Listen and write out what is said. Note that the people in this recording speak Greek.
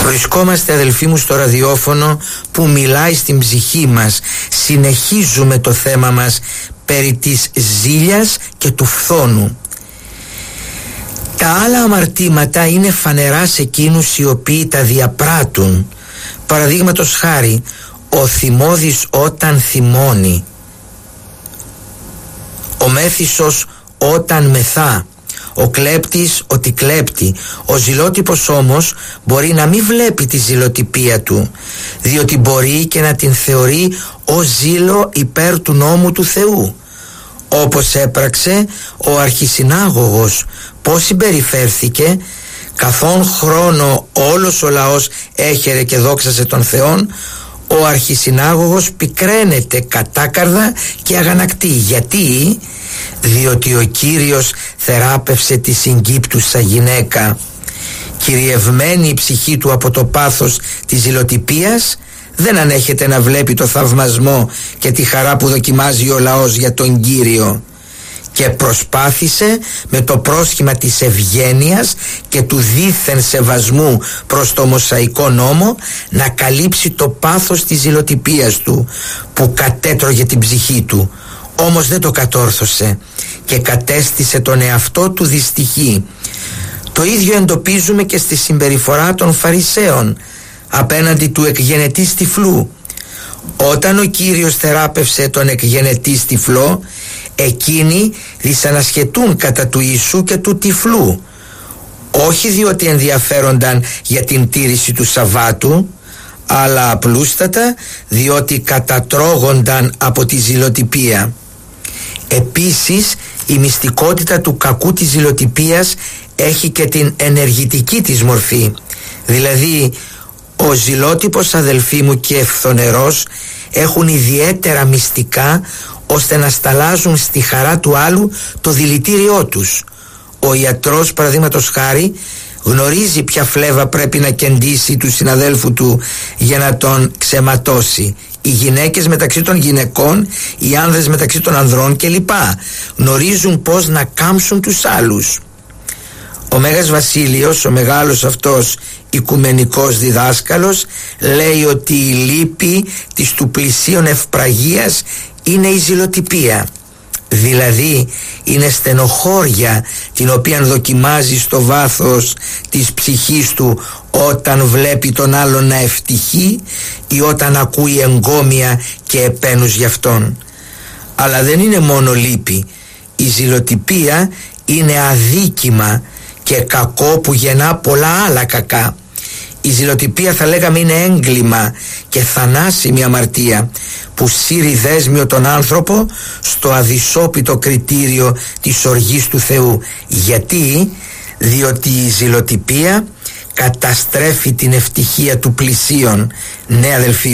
Βρισκόμαστε, αδελφοί μου, στο ραδιόφωνο που μιλάει στην ψυχή μας. Συνεχίζουμε το θέμα μας περί της ζήλιας και του φθόνου. Τα άλλα αμαρτήματα είναι φανερά σε εκείνους οι οποίοι τα διαπράττουν. Παραδείγματος χάρη, ο θυμώδης όταν θυμώνει, ο μέθησος όταν μεθά, ο κλέπτης ότι κλέπτει. Ο ζηλότυπος όμως μπορεί να μην βλέπει τη ζηλοτυπία του, διότι μπορεί και να την θεωρεί ως ζήλο υπέρ του νόμου του Θεού, όπως έπραξε ο αρχισυνάγωγος. Πώς συμπεριφέρθηκε? Καθόν χρόνο όλος ο λαός έχερε και δόξασε τον Θεόν, ο αρχισυνάγωγος πικραίνεται κατάκαρδα και αγανακτεί. Γιατί? Διότι ο Κύριος θεράπευσε τη συγκύπτουσα γυναίκα. Κυριευμένη η ψυχή του από το πάθος της ζηλοτυπίας, δεν ανέχεται να βλέπει το θαυμασμό και τη χαρά που δοκιμάζει ο λαός για τον Κύριο, και προσπάθησε με το πρόσχημα της ευγένειας και του δίθεν σεβασμού προς το Μωσαϊκό νόμο να καλύψει το πάθος της ζηλοτυπίας του που κατέτρωγε την ψυχή του. Όμως δεν το κατόρθωσε και κατέστησε τον εαυτό του δυστυχή. Το ίδιο εντοπίζουμε και στη συμπεριφορά των Φαρισαίων απέναντι του εκγενετής τυφλού. Όταν ο Κύριος θεράπευσε τον εκγενετής τυφλό, εκείνοι δυσανασχετούν κατά του Ιησού και του τυφλού, όχι διότι ενδιαφέρονταν για την τήρηση του Σαββάτου, αλλά απλούστατα διότι κατατρώγονταν από τη ζηλοτυπία. Επίσης, η μυστικότητα του κακού της ζηλοτυπίας έχει και την ενεργητική της μορφή. Δηλαδή, ο ζηλότυπος, αδελφοί μου, και ευθονερός έχουν ιδιαίτερα μυστικά, ώστε να σταλάζουν στη χαρά του άλλου το δηλητήριό τους. Ο ιατρός, παραδείγματος χάρη, γνωρίζει ποια φλέβα πρέπει να κεντήσει του συναδέλφου του για να τον ξεματώσει. Οι γυναίκες μεταξύ των γυναικών, οι άνδρες μεταξύ των ανδρών κλπ. Γνωρίζουν πώς να κάμψουν τους άλλους. Ο Μέγας Βασίλειος, ο μεγάλος αυτός οικουμενικός διδάσκαλος, λέει ότι η λύπη της του πλησίον ευπραγίας είναι η ζηλοτυπία. Δηλαδή είναι στενοχώρια την οποία δοκιμάζει στο βάθος της ψυχής του όταν βλέπει τον άλλον να ευτυχεί ή όταν ακούει εγκόμια και επένους γι' αυτόν. Αλλά δεν είναι μόνο λύπη. Η ζηλοτυπία είναι αδίκημα και κακό που γεννά πολλά άλλα κακά. Η ζηλοτυπία, θα λέγαμε, είναι έγκλημα και θανάσιμη αμαρτία που σύρει δέσμιο τον άνθρωπο στο αδυσόπιτο κριτήριο της οργής του Θεού. Γιατί? Διότι η ζηλοτυπία καταστρέφει την ευτυχία του πλησίον. Ναι, αδελφοί.